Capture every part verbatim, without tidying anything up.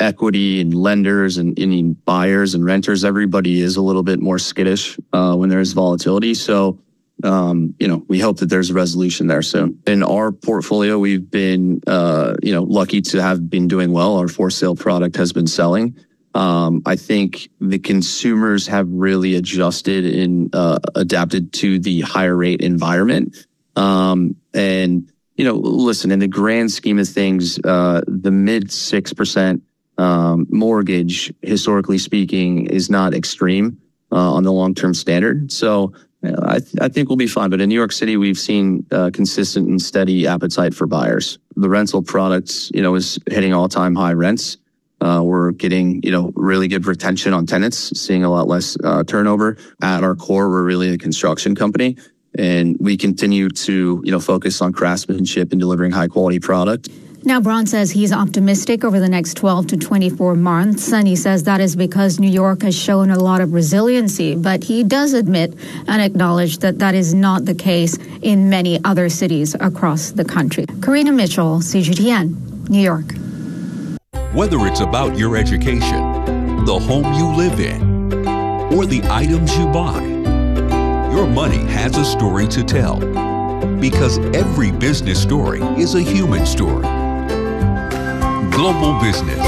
equity and lenders and any buyers and renters, everybody is a little bit more skittish uh, when there's volatility. So, um, you know, we hope that there's a resolution there soon. In our portfolio, we've been, uh, you know, lucky to have been doing well. Our for sale product has been selling. Um, I think the consumers have really adjusted and uh, adapted to the higher rate environment. Um, and, you know, listen, in the grand scheme of things, uh, the mid six percent um, mortgage, historically speaking, is not extreme uh, on the long-term standard. So uh, I, th- I think we'll be fine. But in New York City, we've seen uh, consistent and steady appetite for buyers. The rental products, you know, is hitting all-time high rents. Uh, we're getting, you know, really good retention on tenants, seeing a lot less uh, turnover. At our core, we're really a construction company. And we continue to, you know, focus on craftsmanship and delivering high quality product. Now, Braun says he's optimistic over the next twelve to twenty-four months, and he says that is because New York has shown a lot of resiliency. But he does admit and acknowledge that that is not the case in many other cities across the country. Karina Mitchell, C G T N, New York. Whether it's about your education, the home you live in, or the items you buy, your money has a story to tell, because every business story is a human story. Global Business.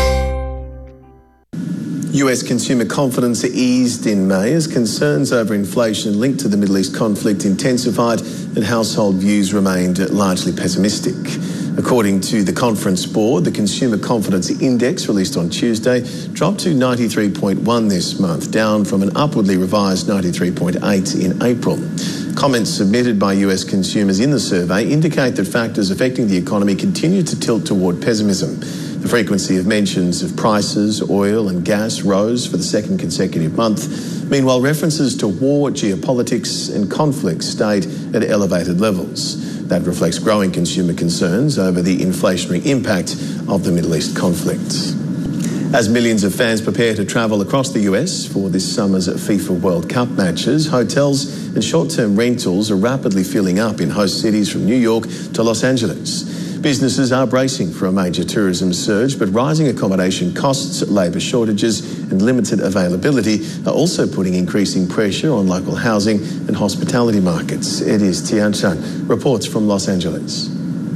U S consumer confidence eased in May as concerns over inflation linked to the Middle East conflict intensified and household views remained largely pessimistic. According to the Conference Board, the Consumer Confidence Index released on Tuesday dropped to ninety-three point one this month, down from an upwardly revised ninety-three point eight in April. Comments submitted by U S consumers in the survey indicate that factors affecting the economy continue to tilt toward pessimism. The frequency of mentions of prices, oil and gas rose for the second consecutive month. Meanwhile, references to war, geopolitics and conflicts stayed at elevated levels. That reflects growing consumer concerns over the inflationary impact of the Middle East conflict. As millions of fans prepare to travel across the U S for this summer's FIFA World Cup matches, hotels and short-term rentals are rapidly filling up in host cities from New York to Los Angeles. Businesses are bracing for a major tourism surge, but rising accommodation costs, labour shortages and limited availability are also putting increasing pressure on local housing and hospitality markets. It is Tian Shan reports from Los Angeles.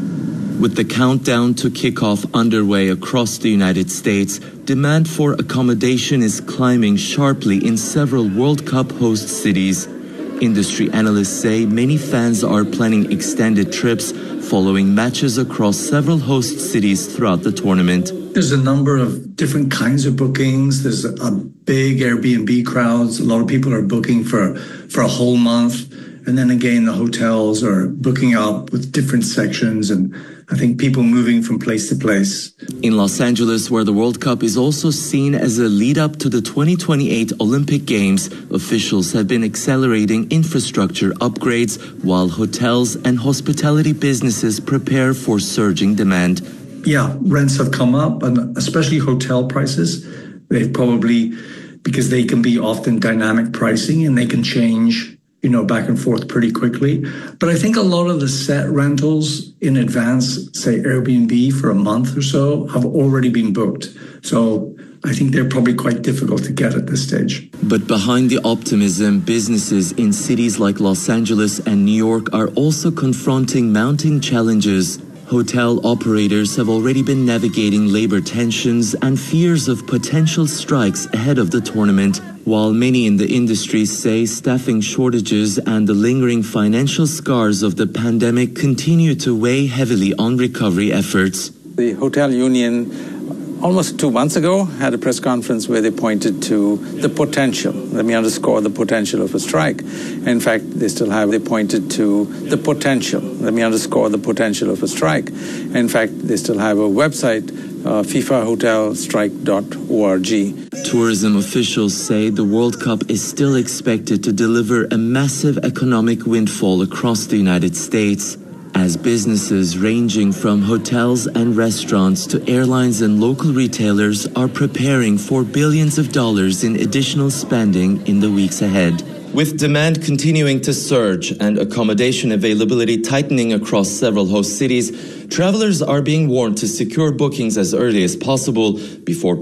With the countdown to kickoff underway across the United States, demand for accommodation is climbing sharply in several World Cup host cities. Industry analysts say many fans are planning extended trips following matches across several host cities throughout the tournament. There's a number of different kinds of bookings. There's a big Airbnb crowds. A lot of people are booking for, for a whole month. And then again, the hotels are booking up with different sections, and I think people moving from place to place. In Los Angeles, where the World Cup is also seen as a lead up to the twenty twenty-eight Olympic Games, officials have been accelerating infrastructure upgrades while hotels and hospitality businesses prepare for surging demand. Yeah, rents have come up, and especially hotel prices. They've probably, because they can be often dynamic pricing and they can change, you know, back and forth pretty quickly. But I think a lot of the set rentals in advance, say Airbnb for a month or so, have already been booked. So I think they're probably quite difficult to get at this stage. But behind the optimism, businesses in cities like Los Angeles and New York are also confronting mounting challenges. Hotel operators have already been navigating labor tensions and fears of potential strikes ahead of the tournament, while many in the industry say staffing shortages and the lingering financial scars of the pandemic continue to weigh heavily on recovery efforts. The hotel union almost two months ago had a press conference where they pointed to the potential, let me underscore the potential of a strike. In fact, they still have, they pointed to the potential, let me underscore the potential of a strike. In fact, they still have a website, uh, FIFA Hotel Strike dot org. Tourism officials say the World Cup is still expected to deliver a massive economic windfall across the United States, as businesses ranging from hotels and restaurants to airlines and local retailers are preparing for billions of dollars in additional spending in the weeks ahead. With demand continuing to surge and accommodation availability tightening across several host cities, travelers are being warned to secure bookings as early as possible before